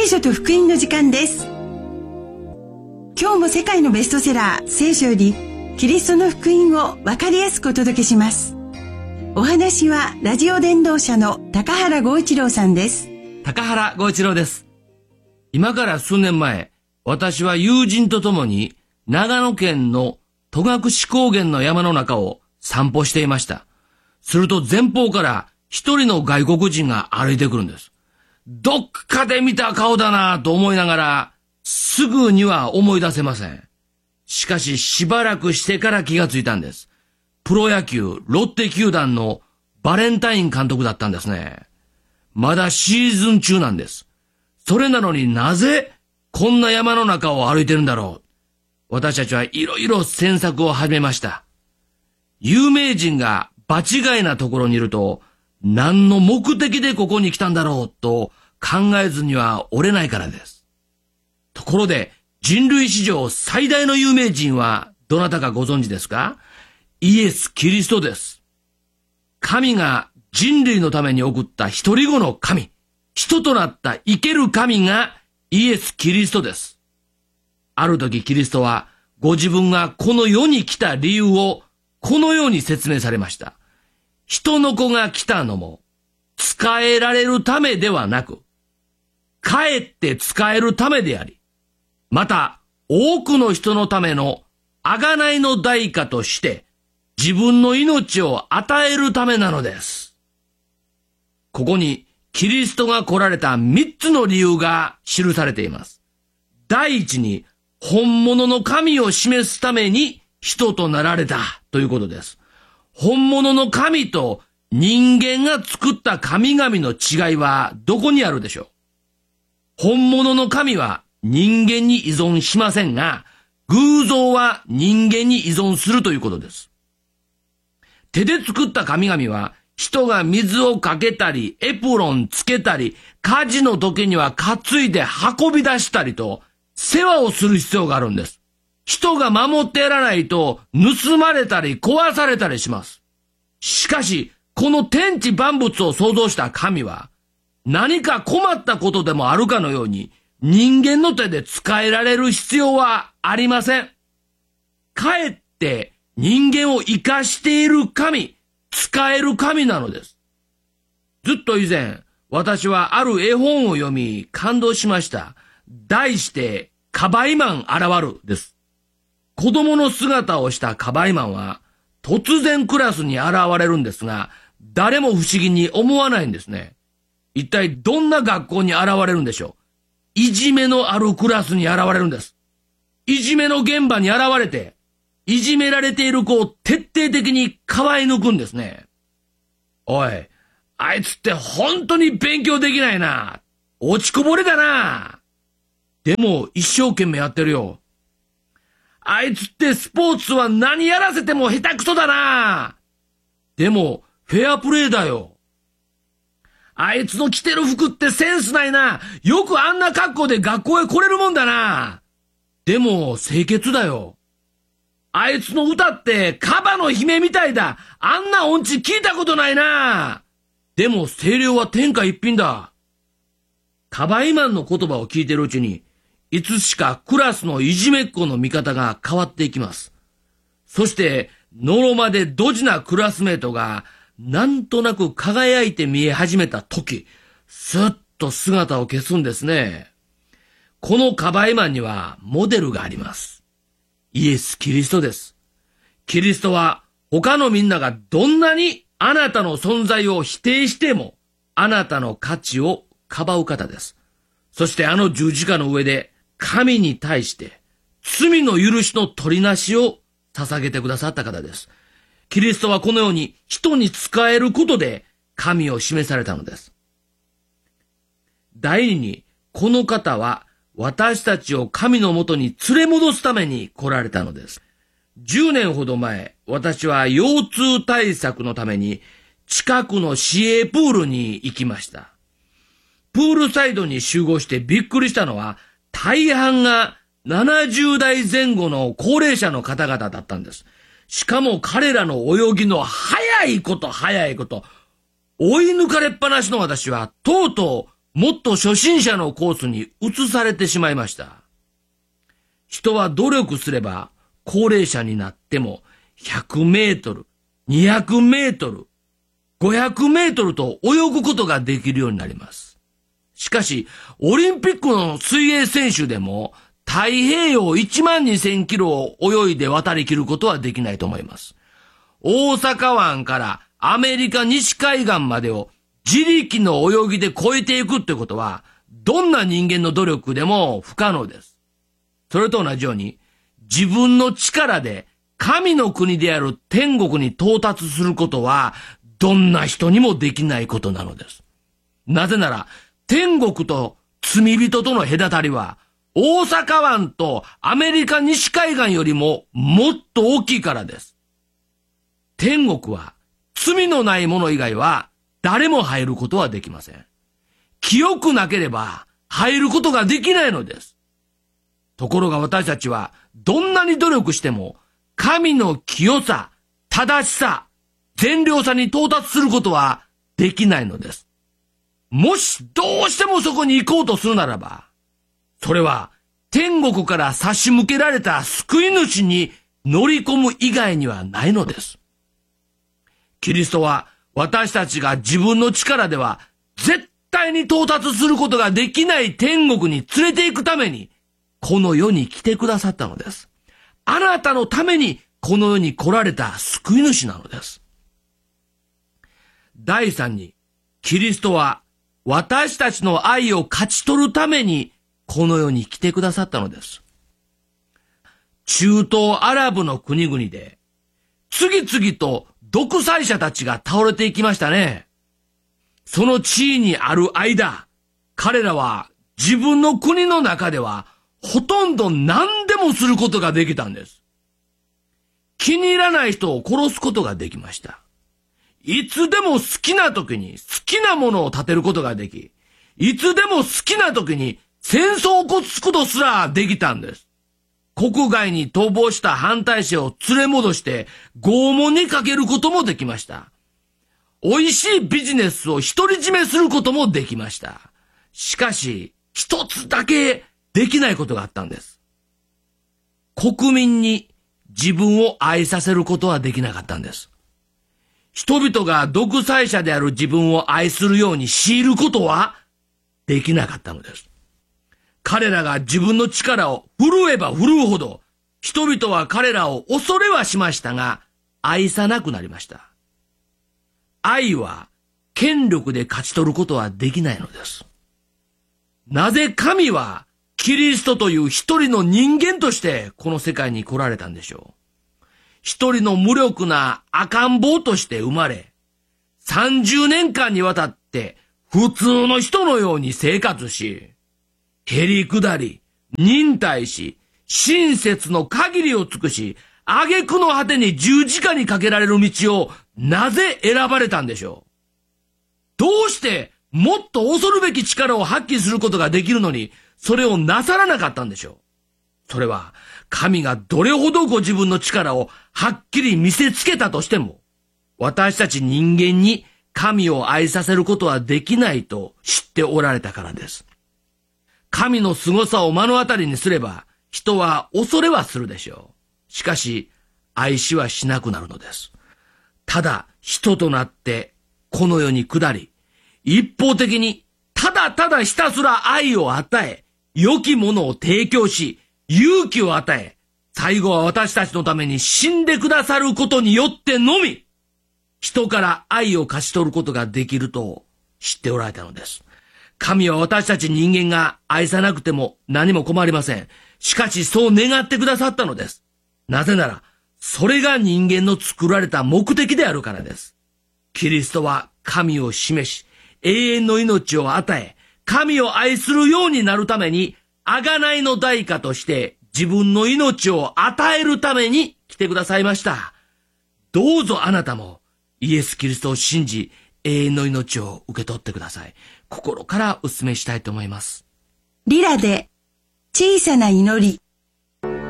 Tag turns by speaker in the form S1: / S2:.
S1: 聖書と福音の時間です。今日も世界のベストセラー聖書よりキリストの福音を分かりやすくお届けします。お話はラジオ伝道者の高原剛一郎さんです。
S2: 高原剛一郎です。今から数年前、私は友人と共に長野県の戸隠高原の山の中を散歩していました。すると前方から一人の外国人が歩いてくるんです。どっかで見た顔だなぁと思いながら、すぐには思い出せません。しかししばらくしてから気がついたんです。プロ野球ロッテ球団のバレンタイン監督だったんですね。まだシーズン中なんです。それなのになぜこんな山の中を歩いてるんだろう。私たちはいろいろ詮索を始めました。有名人が場違いなところにいると、何の目的でここに来たんだろうと考えずにはおれないからです。ところで、人類史上最大の有名人はどなたかご存知ですか？イエス・キリストです。神が人類のために送った一人子の神、人となった生ける神がイエス・キリストです。ある時キリストはご自分がこの世に来た理由をこのように説明されました。人の子が来たのも仕えられるためではなく、かえって仕えるためであり、また多くの人のための贖いの代価として自分の命を与えるためなのです。ここにキリストが来られた3つの理由が記されています。第一に、本物の神を示すために人となられたということです。本物の神と人間が作った神々の違いはどこにあるでしょう？本物の神は人間に依存しませんが、偶像は人間に依存するということです。手で作った神々は人が水をかけたり、エプロンつけたり、火事の時には担いで運び出したりと、世話をする必要があるんです。人が守ってやらないと盗まれたり壊されたりします。しかし、この天地万物を創造した神は、何か困ったことでもあるかのように、人間の手で使えられる必要はありません。かえって人間を生かしている神、使える神なのです。ずっと以前、私はある絵本を読み感動しました。題して、カバイマン現るです。子供の姿をしたカバイマンは突然クラスに現れるんですが、誰も不思議に思わないんですね。一体どんな学校に現れるんでしょう？いじめのあるクラスに現れるんです。いじめの現場に現れて、いじめられている子を徹底的にかばい抜くんですね。おい、あいつって本当に勉強できないな。落ちこぼれだな。でも一生懸命やってるよ。あいつってスポーツは何やらせても下手くそだな。でもフェアプレーだよ。あいつの着てる服ってセンスないな。よくあんな格好で学校へ来れるもんだな。でも清潔だよ。あいつの歌ってカバの姫みたいだ。あんな音痴聞いたことないな。でも声量は天下一品だ。カバイマンの言葉を聞いてるうちに、いつしかクラスのいじめっ子の見方が変わっていきます。そして、のろまでドジなクラスメートが、なんとなく輝いて見え始めた時、スッと姿を消すんですね。このカバイマンにはモデルがあります。イエス・キリストです。キリストは他のみんながどんなにあなたの存在を否定しても、あなたの価値をかばう方です。そしてあの十字架の上で、神に対して罪の許しの取りなしを捧げてくださった方です。キリストはこのように人に仕えることで神を示されたのです。第二に、この方は私たちを神のもとに連れ戻すために来られたのです。10年ほど前、私は腰痛対策のために近くの市営プールに行きました。プールサイドに集合してびっくりしたのは、大半が70代前後の高齢者の方々だったんです。しかも彼らの泳ぎの早いこと、追い抜かれっぱなしの私は、とうとうもっと初心者のコースに移されてしまいました。人は努力すれば高齢者になっても100メートル、200メートル、500メートルと泳ぐことができるようになります。しかし、オリンピックの水泳選手でも太平洋12000キロを泳いで渡り切ることはできないと思います。大阪湾からアメリカ西海岸までを自力の泳ぎで越えていくってことは、どんな人間の努力でも不可能です。それと同じように、自分の力で神の国である天国に到達することは、どんな人にもできないことなのです。なぜなら、天国と罪人との隔たりは、大阪湾とアメリカ西海岸よりももっと大きいからです。天国は、罪のない者以外は誰も入ることはできません。清くなければ入ることができないのです。ところが私たちはどんなに努力しても神の清さ、正しさ、善良さに到達することはできないのです。もしどうしてもそこに行こうとするならば、それは天国から差し向けられた救い主に乗り込む以外にはないのです。キリストは私たちが自分の力では絶対に到達することができない天国に連れて行くためにこの世に来てくださったのです。あなたのためにこの世に来られた救い主なのです。第3に、キリストは私たちの愛を勝ち取るためにこの世に来てくださったのです。中東アラブの国々で次々と独裁者たちが倒れていきましたね。その地位にある間、彼らは自分の国の中ではほとんど何でもすることができたんです。気に入らない人を殺すことができました。いつでも好きな時に好きなものを立てることができ、いつでも好きな時に戦争を起こすことすらできたんです。国外に逃亡した反対者を連れ戻して拷問にかけることもできました。美味しいビジネスを独り占めすることもできました。しかし、一つだけできないことがあったんです。国民に自分を愛させることはできなかったんです。人々が独裁者である自分を愛するように強いることはできなかったのです。彼らが自分の力を振るえば振るうほど、人々は彼らを恐れはしましたが、愛さなくなりました。愛は権力で勝ち取ることはできないのです。なぜ神はキリストという一人の人間としてこの世界に来られたんでしょう。一人の無力な赤ん坊として生まれ、30年間にわたって普通の人のように生活し、へりくだり、忍耐し、親切の限りを尽くし、挙句の果てに十字架にかけられる道をなぜ選ばれたんでしょう。どうしてもっと恐るべき力を発揮することができるのに、それをなさらなかったんでしょう。それは、神がどれほどご自分の力をはっきり見せつけたとしても、私たち人間に神を愛させることはできないと知っておられたからです。神の凄さを目の当たりにすれば、人は恐れはするでしょう。しかし、愛しはしなくなるのです。ただ、人となって、この世に下り、一方的に、ただただひたすら愛を与え、良きものを提供し、勇気を与え、最後は私たちのために死んでくださることによってのみ、人から愛を勝ち取ることができると知っておられたのです。神は私たち人間が愛さなくても何も困りません。しかしそう願ってくださったのです。なぜなら、それが人間の作られた目的であるからです。キリストは神を示し、永遠の命を与え、神を愛するようになるために、贖いの代価として自分の命を与えるために来てくださいました。どうぞあなたもイエス・キリストを信じ、永遠の命を受け取ってください。心からお勧めしたいと思います。
S1: リラで小さな祈り。